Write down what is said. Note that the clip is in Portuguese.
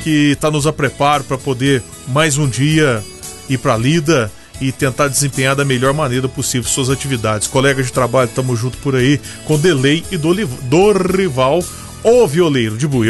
que está nos a preparo para poder mais um dia ir para a lida e tentar desempenhar da melhor maneira possível suas atividades. Colegas de trabalho, estamos junto por aí com Delei e Dorival, o violeiro de Buio.